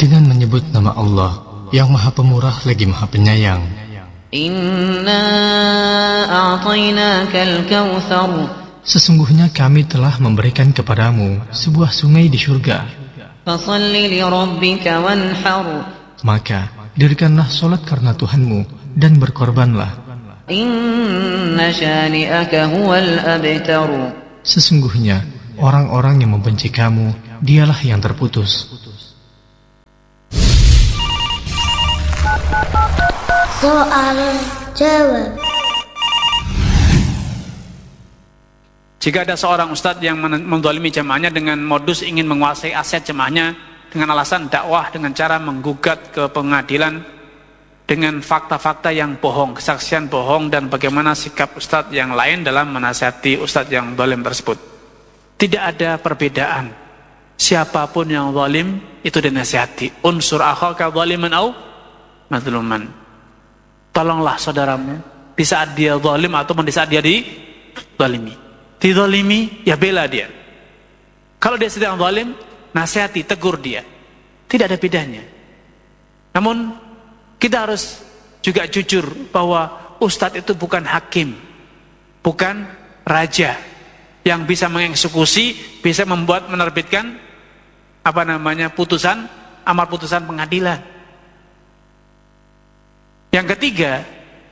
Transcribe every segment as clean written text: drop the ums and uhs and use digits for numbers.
dengan menyebut nama Allah yang Maha Pemurah lagi Maha Penyayang. Inna a'tainakal kautsar. Sesungguhnya kami telah memberikan kepadamu sebuah sungai di surga. Fashalli li rabbika wanhar. Maka dirikanlah solat karena Tuhanmu dan berkorbanlah. Inna syani'aka huwal abtar. Sesungguhnya orang-orang yang membenci kamu, dialah yang terputus. Soal jawab. Jika ada seorang ustadz yang menzalimi jamaahnya dengan modus ingin menguasai aset jamaahnya dengan alasan dakwah dengan cara menggugat ke pengadilan dengan fakta-fakta yang bohong, kesaksian bohong, dan bagaimana sikap ustadz yang lain dalam menasihati ustadz yang zalim tersebut. Tidak ada perbedaan. Siapapun yang zalim itu dinasihati. Unsur akhaka zaliman au mazluman. Tolonglah saudaramu di saat dia zalim ataupun di saat dia dizalimi. Dizalimi, ya bela dia. Kalau dia sedang zalim, nasihati, tegur dia. Tidak ada bedanya. Namun kita harus juga jujur bahwa ustadz itu bukan hakim, bukan raja yang bisa mengeksekusi, bisa menerbitkan putusan, amar putusan pengadilan. Yang ketiga,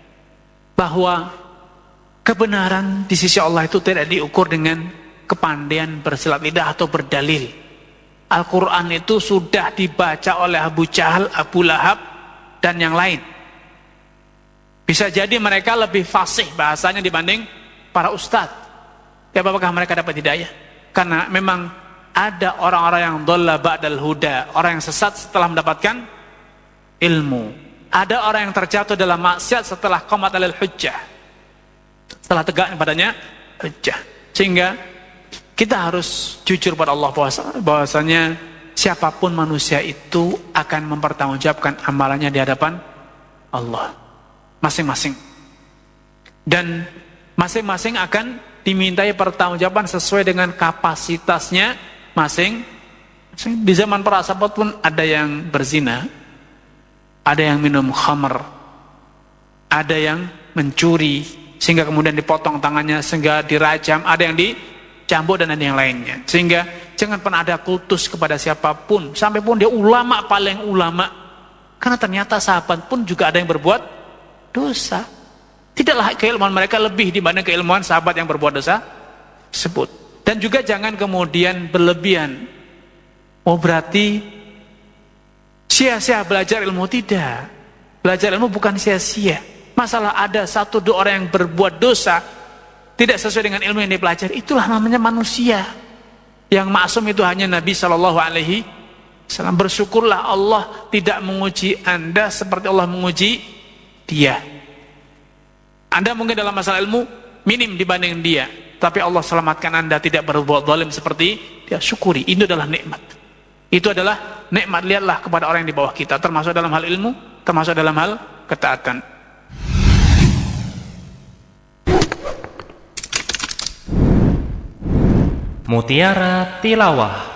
bahwa kebenaran di sisi Allah itu tidak diukur dengan kepandaian bersilat lidah atau berdalil. Al-Quran itu sudah dibaca oleh Abu Jahal, Abu Lahab, dan yang lain. Bisa jadi mereka lebih fasih bahasanya dibanding para ustadz. Ya, apakah mereka dapat hidayah? Karena memang ada orang-orang yang dhalla ba'dal huda, orang yang sesat setelah mendapatkan ilmu. Ada orang yang terjatuh dalam maksiat setelah qamat alal hujjah, setelah tegak padanya hujjah. Sehingga kita harus jujur pada Allah bahwasanya siapapun manusia itu akan mempertanggungjawabkan amalannya di hadapan Allah masing-masing, dan masing-masing akan dimintai pertanggungjawaban sesuai dengan kapasitasnya masing. Di zaman para sahabat pun ada yang berzina, ada yang minum khamr, ada yang mencuri sehingga kemudian dipotong tangannya sehingga dirajam, ada yang dicambuk, dan ada yang lainnya. Sehingga jangan pernah ada kultus kepada siapapun, sampai pun dia ulama paling ulama, karena ternyata sahabat pun juga ada yang berbuat dosa. Tidaklah keilmuan mereka lebih dibanding keilmuan sahabat yang berbuat dosa tersebut. Dan juga jangan kemudian berlebihan. Oh, berarti sia-sia belajar ilmu. Tidak. Belajar ilmu bukan sia-sia. Masalah ada satu dua orang yang berbuat dosa tidak sesuai dengan ilmu yang dipelajari, itulah namanya manusia. Yang maksum itu hanya Nabi SAW. Bersyukurlah Allah tidak menguji Anda seperti Allah menguji dia. Anda mungkin dalam masalah ilmu minim dibanding dia, tapi Allah selamatkan Anda tidak berbuat zalim seperti dia. Syukuri, itu adalah nikmat. Itu adalah nikmat. Lihatlah kepada orang yang di bawah kita, termasuk dalam hal ilmu, termasuk dalam hal ketaatan. Mutiara Tilawah.